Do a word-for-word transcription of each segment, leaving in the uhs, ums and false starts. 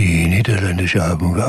Die niederländische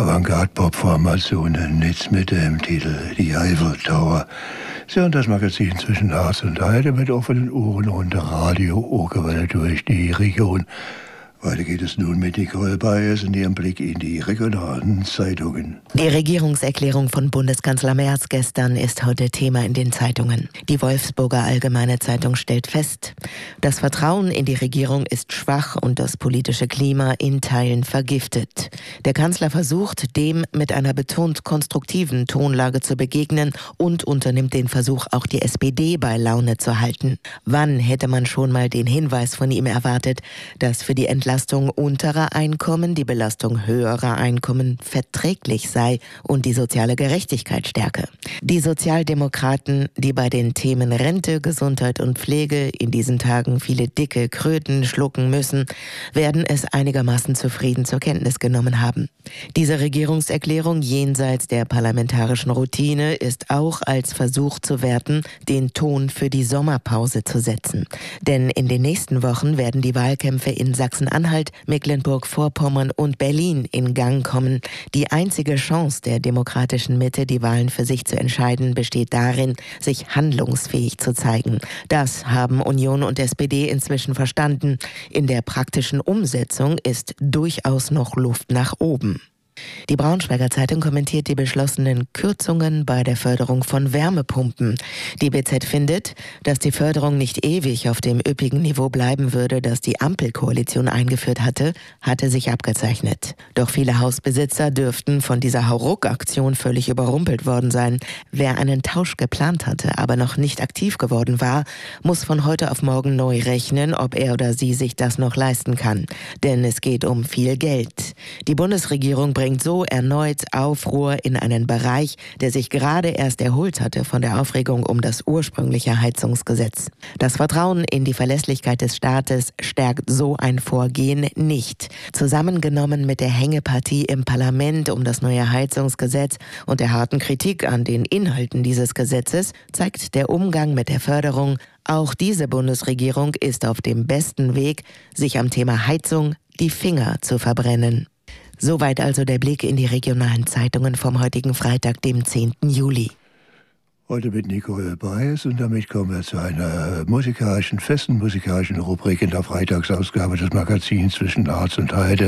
Avantgarde-Pop-Formation Nitz mit dem Titel Die Eiffel Tower. Sie hören das Magazin zwischen Harz und Heide mit offenen Ohren und Radio Okerwelle durch die Region. Weiter geht es nun mit Nicole Bayers in ihrem Blick in die regionalen Zeitungen. Die Regierungserklärung von Bundeskanzler Merz gestern ist heute Thema in den Zeitungen. Die Wolfsburger Allgemeine Zeitung stellt fest, das Vertrauen in die Regierung ist schwach und das politische Klima in Teilen vergiftet. Der Kanzler versucht, dem mit einer betont konstruktiven Tonlage zu begegnen und unternimmt den Versuch, auch die S P D bei Laune zu halten. Wann hätte man schon mal den Hinweis von ihm erwartet, dass für die Entlastung Belastung unterer Einkommen die Belastung höherer Einkommen verträglich sei und die soziale Gerechtigkeit stärke. Die Sozialdemokraten, die bei den Themen Rente, Gesundheit und Pflege in diesen Tagen viele dicke Kröten schlucken müssen, werden es einigermaßen zufrieden zur Kenntnis genommen haben. Diese Regierungserklärung jenseits der parlamentarischen Routine ist auch als Versuch zu werten, den Ton für die Sommerpause zu setzen. Denn in den nächsten Wochen werden die Wahlkämpfe in Sachsen-Anhalt, Mecklenburg-Vorpommern und Berlin in Gang kommen. Die einzige Chance der demokratischen Mitte, die Wahlen für sich zu entscheiden, besteht darin, sich handlungsfähig zu zeigen. Das haben Union und S P D inzwischen verstanden. In der praktischen Umsetzung ist durchaus noch Luft nach oben. Die Braunschweiger Zeitung kommentiert die beschlossenen Kürzungen bei der Förderung von Wärmepumpen. Die B Z findet, dass die Förderung nicht ewig auf dem üppigen Niveau bleiben würde, das die Ampelkoalition eingeführt hatte, hatte sich abgezeichnet. Doch viele Hausbesitzer dürften von dieser Hauruck-Aktion völlig überrumpelt worden sein. Wer einen Tausch geplant hatte, aber noch nicht aktiv geworden war, muss von heute auf morgen neu rechnen, ob er oder sie sich das noch leisten kann. Denn es geht um viel Geld. Die Bundesregierung bringt so erneut Aufruhr in einen Bereich, der sich gerade erst erholt hatte von der Aufregung um das ursprüngliche Heizungsgesetz. Das Vertrauen in die Verlässlichkeit des Staates stärkt so ein Vorgehen nicht. Zusammengenommen mit der Hängepartie im Parlament um das neue Heizungsgesetz und der harten Kritik an den Inhalten dieses Gesetzes zeigt der Umgang mit der Förderung, auch diese Bundesregierung ist auf dem besten Weg, sich am Thema Heizung die Finger zu verbrennen. Soweit also der Blick in die regionalen Zeitungen vom heutigen Freitag, dem zehnten Juli. Heute mit Nicole Bayers und damit kommen wir zu einer musikalischen, festen musikalischen Rubrik in der Freitagsausgabe des Magazins zwischen Harz und Heide,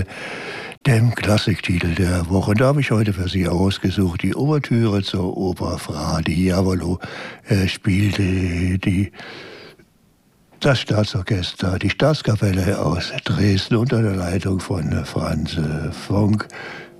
dem Klassiktitel der Woche. Und da habe ich heute für Sie ausgesucht die Ouvertüre zur Oper Fra Diavolo. Er spielte die Das Staatsorchester, die Staatskapelle aus Dresden unter der Leitung von Franz Fonck.